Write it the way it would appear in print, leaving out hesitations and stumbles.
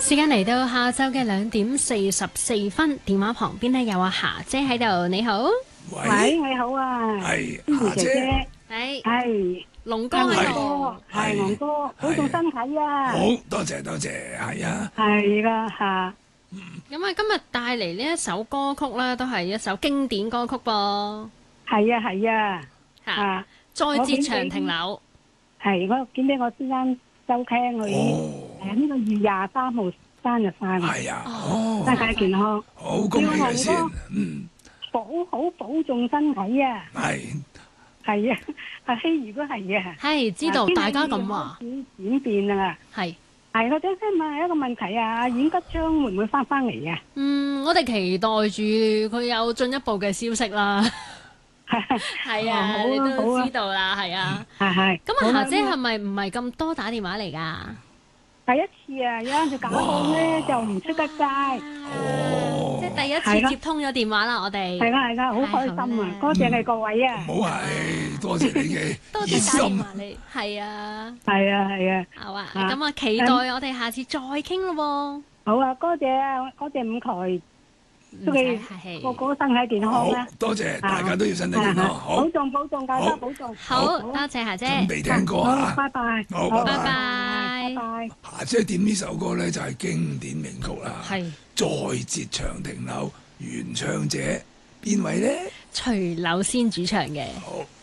時間嚟到下晝嘅2:44，電話旁邊呢有阿霞姐喺度，你好。 喂，你好啊， 係霞姐， 係龍哥喺度， 係龍哥，保重身體啊！ 好多謝，係啊， 係啦吓。 咁啊，今日帶嚟呢一首歌曲咧，都係一首經典歌曲噃。 係啊， 吓，再折長亭柳。 係我見俾我先生收聽佢呢個2月23號生日快樂。 係啊， 身體健康， 好恭喜佢先， 好保重身體啊！係啊，阿希如果係啊， 係知道大家咁話， 演變啊，係我想問一個問題啊，阮吉昌會唔會翻嚟啊？ 我哋期待住佢有進一步嘅消息啦。係啊，你都知道啦，係啊， 係。 咁啊，霞姐係咪唔係咁多打電話嚟㗎？ 第一次啊，有陣時搞到咧就唔出得街， 即係第一次接通咗電話啦，我哋係啦，好開心啊！多謝你各位啊！ 唔好係，多謝你嘅多謝打電話你，係啊，好啊，咁啊，期待我哋下次再傾咯喎。 好啊，多謝五台，祝你個個身體健康啦！ 多謝大家都要身體健康，好， 保重，大家保重。 好多謝霞姐， 準備聽歌啊！ 拜拜， 好， 拜拜。 霞姐點呢首歌咧就係經典名曲啦， 係再折長亭柳，原唱者邊位咧？ 徐柳仙主唱嘅。 好。